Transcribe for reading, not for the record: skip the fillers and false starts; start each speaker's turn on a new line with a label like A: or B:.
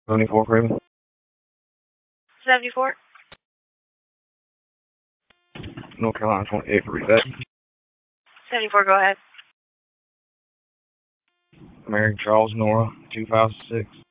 A: 74 Craven.
B: 74.
A: North Carolina 28 for reset.
B: 74, go ahead.
A: Mary Charles Nora 256.